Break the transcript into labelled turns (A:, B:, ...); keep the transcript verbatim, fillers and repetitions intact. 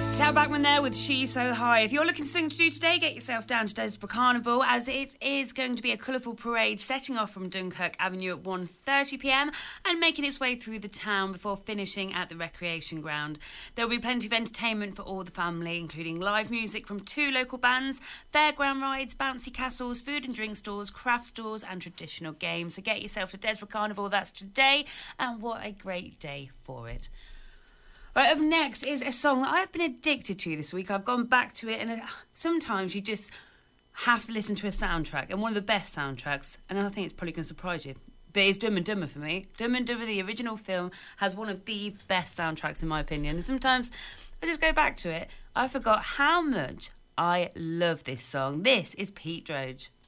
A: Tal Bachman there with She's So High. If you're looking for something to do today, get yourself down to Desborough Carnival, as it is going to be a colourful parade setting off from Dunkirk Avenue at one thirty p m and making its way through the town before finishing at the recreation ground. There will be plenty of entertainment for all the family, including live music from two local bands, fairground rides, bouncy castles, food and drink stores, craft stores and traditional games. So get yourself to Desborough Carnival, that's today, and what a great day for it. Right, up next is a song that I've been addicted to this week. I've gone back to it, and sometimes you just have to listen to a soundtrack, and one of the best soundtracks, and I think it's probably going to surprise you, but it's Dumb and Dumber for me. Dumb and Dumber, the original film, has one of the best soundtracks in my opinion, and sometimes I just go back to it. I forgot how much I love this song. This is Pete Droge.